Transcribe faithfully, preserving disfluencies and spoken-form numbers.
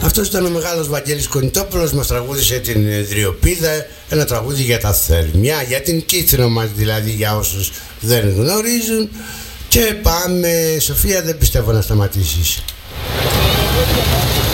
Αυτός ήταν ο μεγάλος Βαγγέλης Κονιτόπουλος, μας τραγούδισε την Δριοπίδα, ένα τραγούδι για τα Θερμιά, για την Κύθυρο μας δηλαδή, για όσους δεν γνωρίζουν. Και πάμε, Σοφία, δεν πιστεύω να σταματήσεις.